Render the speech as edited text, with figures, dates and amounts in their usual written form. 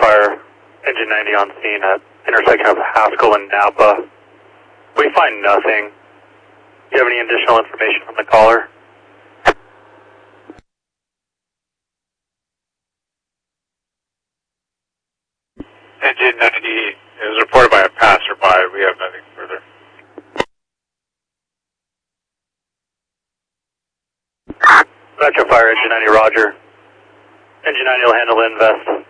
Fire, Engine 90 on scene at intersection of Haskell and Napa. We find nothing. Do you have any additional information from the caller? Engine 90 is reported by a passerby. We have nothing further. Metro Fire, Engine 90, roger. Engine 90 will handle invest.